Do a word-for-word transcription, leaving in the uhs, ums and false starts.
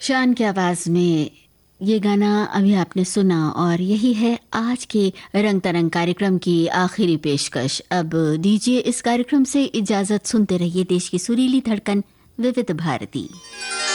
शान की आवाज में ये गाना अभी आपने सुना और यही है आज के रंग तरंग कार्यक्रम की आखिरी पेशकश। अब दीजिए इस कार्यक्रम से इजाजत, सुनते रहिए देश की सुरीली धड़कन विविध भारती।